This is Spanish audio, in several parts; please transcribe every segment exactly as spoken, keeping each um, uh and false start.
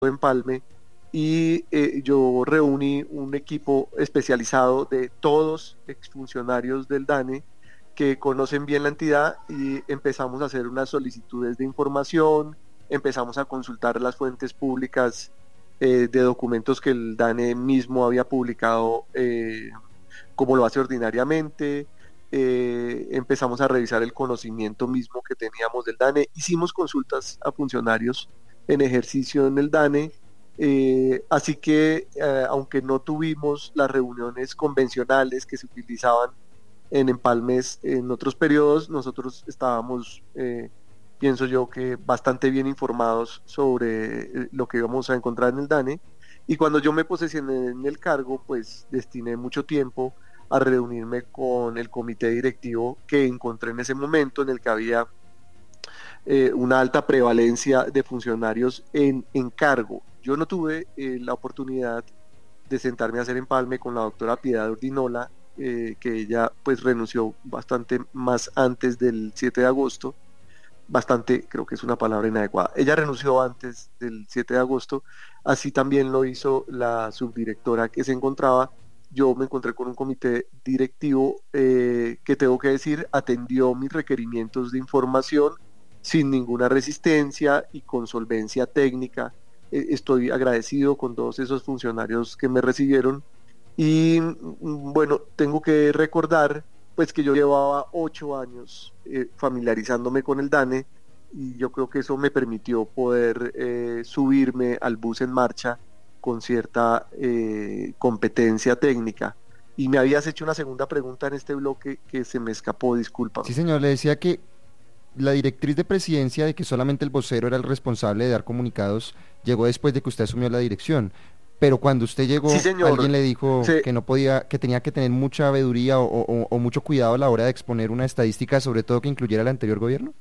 Empalme y eh, yo reuní un equipo especializado de todos exfuncionarios del DANE que conocen bien la entidad y empezamos a hacer unas solicitudes de información, empezamos a consultar las fuentes públicas eh, de documentos que el DANE mismo había publicado eh, como lo hace ordinariamente, eh, empezamos a revisar el conocimiento mismo que teníamos del DANE, hicimos consultas a funcionarios en ejercicio en el DANE, eh, así que eh, aunque no tuvimos las reuniones convencionales que se utilizaban en empalmes en otros periodos, nosotros estábamos, eh, pienso yo, que bastante bien informados sobre eh, lo que íbamos a encontrar en el DANE, y cuando yo me posesioné en el cargo, pues destiné mucho tiempo a reunirme con el comité directivo que encontré en ese momento, en el que había eh, una alta prevalencia de funcionarios en, en cargo. Yo no tuve eh, la oportunidad de sentarme a hacer empalme con la doctora Piedad Urdinola, eh, que ella pues renunció bastante más antes del siete de agosto, bastante, creo que es una palabra inadecuada, ella renunció antes del siete de agosto, así también lo hizo la subdirectora que se encontraba. Yo me encontré con un comité directivo eh, que, tengo que decir, atendió mis requerimientos de información sin ninguna resistencia y con solvencia técnica. Eh, estoy agradecido con todos esos funcionarios que me recibieron y bueno, tengo que recordar pues que yo llevaba ocho años eh, familiarizándome con el DANE y yo creo que eso me permitió poder eh, subirme al bus en marcha con cierta eh, competencia técnica. Y me habías hecho una segunda pregunta en este bloque que se me escapó, disculpa. Sí, señor, le decía que la directriz de presidencia de que solamente el vocero era el responsable de dar comunicados llegó después de que usted asumió la dirección. Pero cuando usted llegó, sí, señor. alguien le dijo sí. que no podía, que tenía que tener mucha sabiduría o, o, o mucho cuidado a la hora de exponer una estadística, sobre todo que incluyera el anterior gobierno.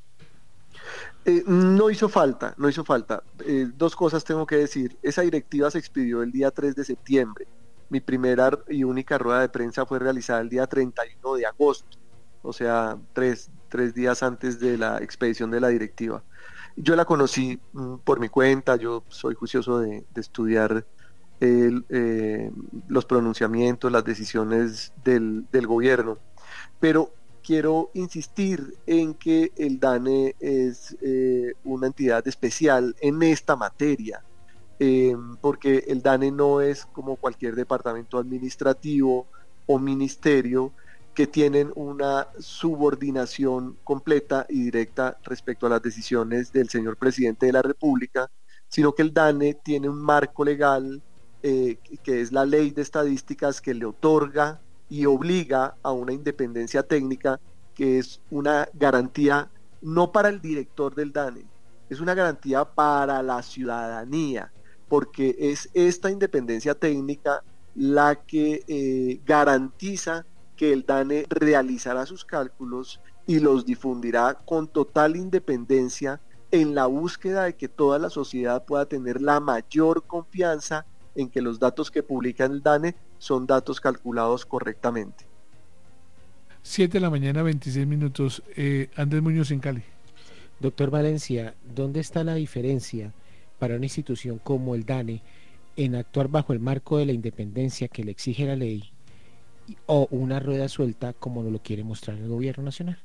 Eh, no hizo falta, no hizo falta. Eh, dos cosas tengo que decir. Esa directiva se expidió el día tres de septiembre. Mi primera y única rueda de prensa fue realizada el día treinta y uno de agosto, o sea, tres, tres días antes de la expedición de la directiva. Yo la conocí mm, por mi cuenta, yo soy juicioso de, de estudiar el, eh, los pronunciamientos, las decisiones del, del gobierno, pero quiero insistir en que el DANE es eh, una entidad especial en esta materia, eh, porque el DANE no es como cualquier departamento administrativo o ministerio que tienen una subordinación completa y directa respecto a las decisiones del señor presidente de la República, sino que el DANE tiene un marco legal eh, que es la ley de estadísticas que le otorga y obliga a una independencia técnica que es una garantía no para el director del DANE, es una garantía para la ciudadanía, porque es esta independencia técnica la que eh, garantiza que el DANE realizará sus cálculos y los difundirá con total independencia en la búsqueda de que toda la sociedad pueda tener la mayor confianza en que los datos que publica el DANE son datos calculados correctamente. siete de la mañana, veintiséis minutos. Eh, Andrés Muñoz en Cali. Doctor Valencia, ¿dónde está la diferencia para una institución como el DANE en actuar bajo el marco de la independencia que le exige la ley o una rueda suelta como nos lo quiere mostrar el gobierno nacional?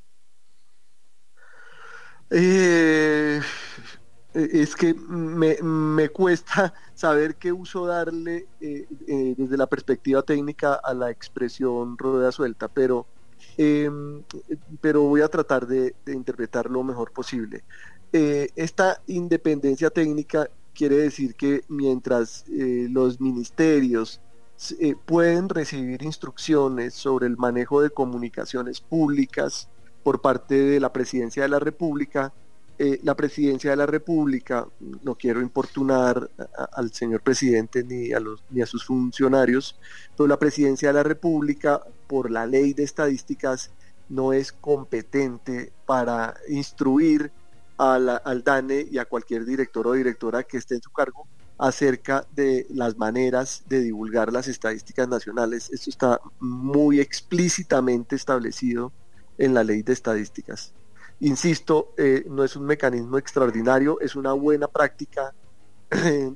Eh, es que me, me cuesta saber qué uso darle eh, eh, desde la perspectiva técnica a la expresión rueda suelta, pero, eh, pero voy a tratar de, de interpretar lo mejor posible. Eh, esta independencia técnica quiere decir que mientras eh, los ministerios eh, pueden recibir instrucciones sobre el manejo de comunicaciones públicas por parte de la Presidencia de la República, eh, la Presidencia de la República, no quiero importunar a, al señor presidente ni a, los, ni a sus funcionarios, pero la Presidencia de la República, por la ley de estadísticas, no es competente para instruir a la, al DANE y a cualquier director o directora que esté en su cargo acerca de las maneras de divulgar las estadísticas nacionales. Esto está muy explícitamente establecido en la ley de estadísticas. Insisto, eh, no es un mecanismo extraordinario, es una buena práctica